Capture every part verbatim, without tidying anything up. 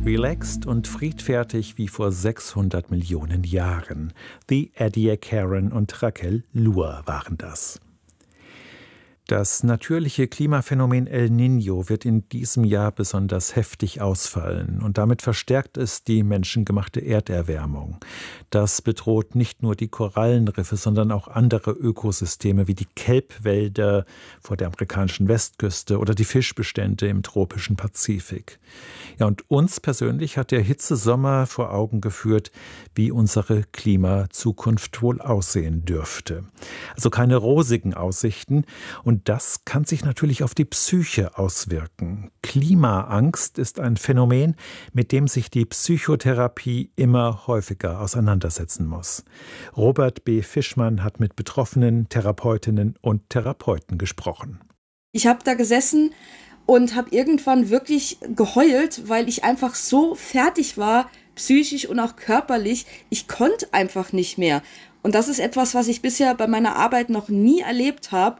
Relaxed und friedfertig wie vor sechshundert Millionen Jahren. The Ediacaran und Raquel Luhr waren das. Das natürliche Klimaphänomen El Niño wird in diesem Jahr besonders heftig ausfallen und damit verstärkt es die menschengemachte Erderwärmung. Das bedroht nicht nur die Korallenriffe, sondern auch andere Ökosysteme wie die Kelbwälder vor der amerikanischen Westküste oder die Fischbestände im tropischen Pazifik. Ja, und uns persönlich hat der Hitzesommer vor Augen geführt, wie unsere Klimazukunft wohl aussehen dürfte. Also keine rosigen Aussichten. Und das kann sich natürlich auf die Psyche auswirken. Klimaangst ist ein Phänomen, mit dem sich die Psychotherapie immer häufiger auseinandersetzen muss. Robert B. Fischmann hat mit Betroffenen, Therapeutinnen und Therapeuten gesprochen. Ich habe da gesessen und habe irgendwann wirklich geheult, weil ich einfach so fertig war, psychisch und auch körperlich. Ich konnte einfach nicht mehr. Und das ist etwas, was ich bisher bei meiner Arbeit noch nie erlebt habe.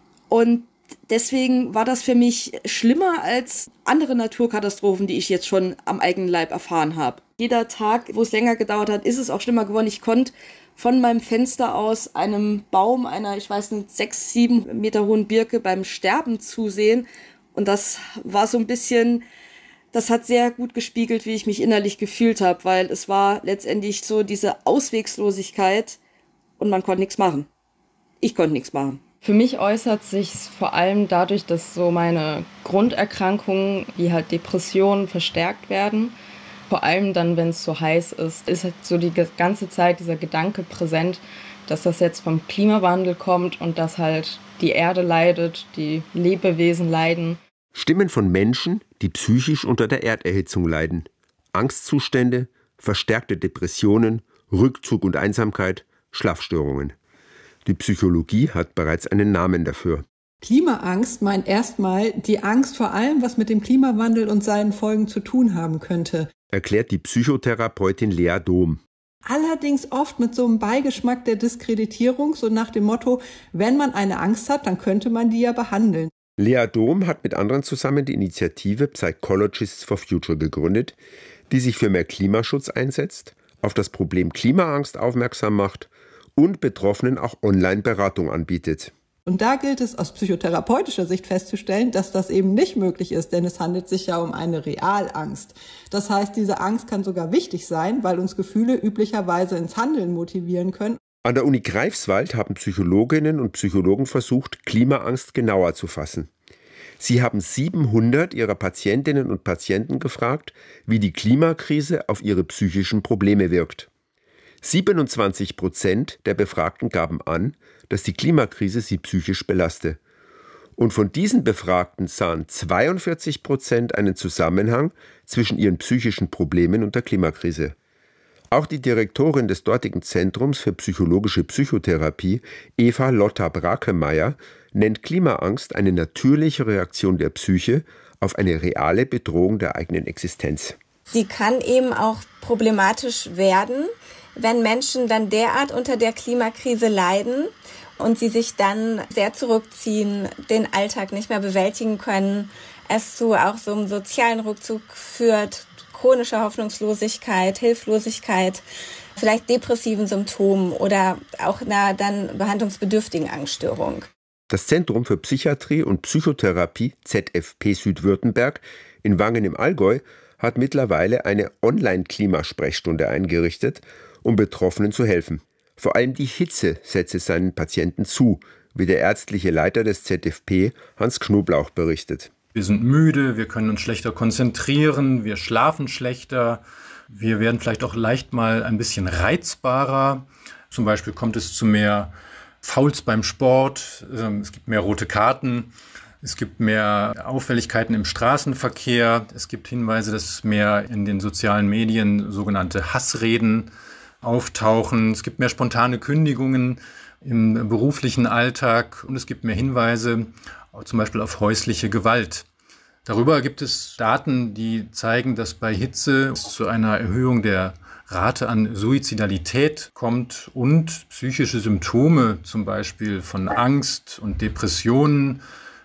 Und deswegen war das für mich schlimmer als andere Naturkatastrophen, die ich jetzt schon am eigenen Leib erfahren habe. Jeder Tag, wo es länger gedauert hat, ist es auch schlimmer geworden. Ich konnte von meinem Fenster aus einem Baum, einer, ich weiß nicht, sechs, sieben Meter hohen Birke beim Sterben zusehen. Und das war so ein bisschen, das hat sehr gut gespiegelt, wie ich mich innerlich gefühlt habe, weil es war letztendlich so diese Auswegslosigkeit und man konnte nichts machen. Ich konnte nichts machen. Für mich äußert sich vor allem dadurch, dass so meine Grunderkrankungen wie halt Depressionen verstärkt werden. Vor allem dann, wenn es so heiß ist, ist halt so die ganze Zeit dieser Gedanke präsent, dass das jetzt vom Klimawandel kommt und dass halt die Erde leidet, die Lebewesen leiden. Stimmen von Menschen, die psychisch unter der Erderhitzung leiden. Angstzustände, verstärkte Depressionen, Rückzug und Einsamkeit, Schlafstörungen. Die Psychologie hat bereits einen Namen dafür. Klimaangst meint erstmal die Angst vor allem, was mit dem Klimawandel und seinen Folgen zu tun haben könnte, erklärt die Psychotherapeutin Lea Dom. Allerdings oft mit so einem Beigeschmack der Diskreditierung, so nach dem Motto, wenn man eine Angst hat, dann könnte man die ja behandeln. Lea Dom hat mit anderen zusammen die Initiative Psychologists for Future gegründet, die sich für mehr Klimaschutz einsetzt, auf das Problem Klimaangst aufmerksam macht und Betroffenen auch Online-Beratung anbietet. Und da gilt es aus psychotherapeutischer Sicht festzustellen, dass das eben nicht möglich ist, denn es handelt sich ja um eine Realangst. Das heißt, diese Angst kann sogar wichtig sein, weil uns Gefühle üblicherweise ins Handeln motivieren können. An der Uni Greifswald haben Psychologinnen und Psychologen versucht, Klimaangst genauer zu fassen. Sie haben siebenhundert ihrer Patientinnen und Patienten gefragt, wie die Klimakrise auf ihre psychischen Probleme wirkt. siebenundzwanzig Prozent der Befragten gaben an, dass die Klimakrise sie psychisch belaste. Und von diesen Befragten sahen zweiundvierzig Prozent einen Zusammenhang zwischen ihren psychischen Problemen und der Klimakrise. Auch die Direktorin des dortigen Zentrums für psychologische Psychotherapie, Eva Lotta Brakemeyer, nennt Klimaangst eine natürliche Reaktion der Psyche auf eine reale Bedrohung der eigenen Existenz. Sie kann eben auch problematisch werden, wenn Menschen dann derart unter der Klimakrise leiden und sie sich dann sehr zurückziehen, den Alltag nicht mehr bewältigen können, es zu auch so einem sozialen Rückzug führt, chronische Hoffnungslosigkeit, Hilflosigkeit, vielleicht depressiven Symptomen oder auch einer dann behandlungsbedürftigen Angststörung. Das Zentrum für Psychiatrie und Psychotherapie Z F P Südwürttemberg in Wangen im Allgäu hat mittlerweile eine Online-Klimasprechstunde eingerichtet, um Betroffenen zu helfen. Vor allem die Hitze setze seinen Patienten zu, wie der ärztliche Leiter des Z F P, Hans Knoblauch, berichtet. Wir sind müde, wir können uns schlechter konzentrieren, wir schlafen schlechter, wir werden vielleicht auch leicht mal ein bisschen reizbarer. Zum Beispiel kommt es zu mehr Fouls beim Sport, es gibt mehr rote Karten, es gibt mehr Auffälligkeiten im Straßenverkehr, es gibt Hinweise, dass mehr in den sozialen Medien sogenannte Hassreden auftauchen, es gibt mehr spontane Kündigungen im beruflichen Alltag und es gibt mehr Hinweise zum Beispiel auf häusliche Gewalt. Darüber gibt es Daten, die zeigen, dass bei Hitze es zu einer Erhöhung der Rate an Suizidalität kommt und psychische Symptome, zum Beispiel von Angst und Depressionen,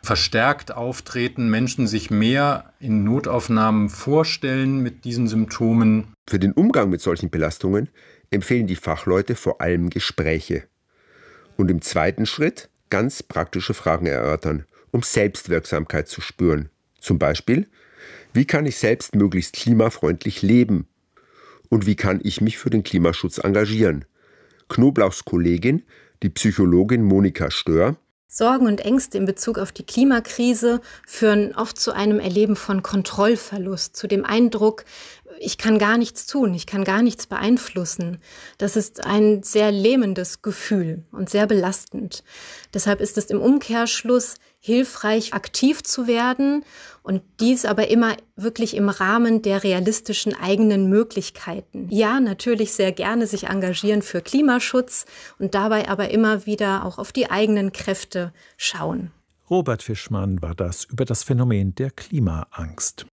verstärkt auftreten, Menschen sich mehr in Notaufnahmen vorstellen mit diesen Symptomen. Für den Umgang mit solchen Belastungen empfehlen die Fachleute vor allem Gespräche. Und im zweiten Schritt ganz praktische Fragen erörtern, um Selbstwirksamkeit zu spüren. Zum Beispiel, wie kann ich selbst möglichst klimafreundlich leben? Und wie kann ich mich für den Klimaschutz engagieren? Knoblauchs Kollegin, die Psychologin Monika Stör: Sorgen und Ängste in Bezug auf die Klimakrise führen oft zu einem Erleben von Kontrollverlust, zu dem Eindruck, ich kann gar nichts tun, ich kann gar nichts beeinflussen. Das ist ein sehr lähmendes Gefühl und sehr belastend. Deshalb ist es im Umkehrschluss hilfreich, aktiv zu werden und dies aber immer wirklich im Rahmen der realistischen eigenen Möglichkeiten. Ja, natürlich sehr gerne sich engagieren für Klimaschutz und dabei aber immer wieder auch auf die eigenen Kräfte schauen. Robert Fischmann war das über das Phänomen der Klimaangst.